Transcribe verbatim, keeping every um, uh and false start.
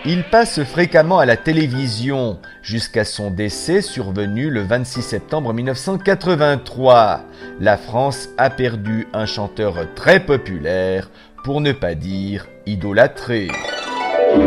Il passe fréquemment à la télévision jusqu'à son décès survenu le vingt-six septembre mille neuf cent quatre-vingt-trois. La France a perdu un chanteur très populaire, pour ne pas dire idolâtré.